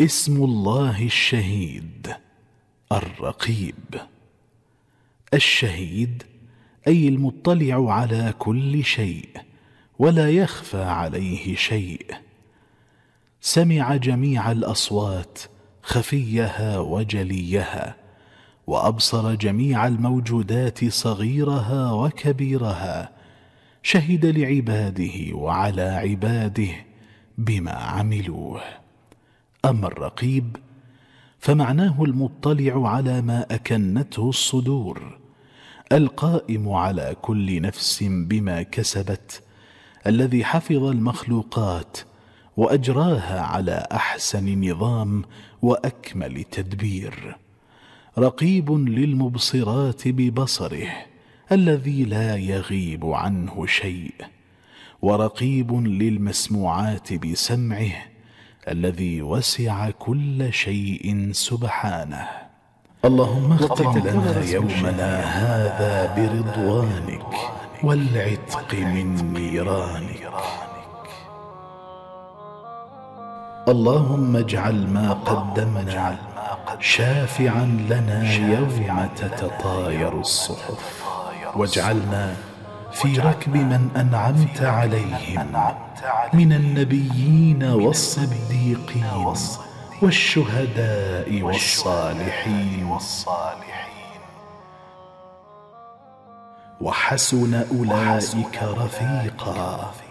اسم الله الشهيد الرقيب. الشهيد أي المطلع على كل شيء ولا يخفى عليه شيء، سمع جميع الأصوات خفيها وجليها، وأبصر جميع الموجودات صغيرها وكبيرها، شهد لعباده وعلى عباده بما عملوه. أما الرقيب فمعناه المطلع على ما أكنته الصدور، القائم على كل نفس بما كسبت، الذي حفظ المخلوقات وأجراها على أحسن نظام وأكمل تدبير. رقيب للمبصرات ببصره الذي لا يغيب عنه شيء، ورقيب للمسموعات بسمعه الذي وسع كل شيء سبحانه. اللهم اختم لنا يومنا هذا برضوانك والعتق من نيرانك. اللهم اجعل ما قدمنا شافعا لنا يوم تتطاير الصحف، واجعلنا في ركب من أنعمت عليهم من النبيين والصديقين والشهداء والصالحين، وحسن أولئك رفيقا.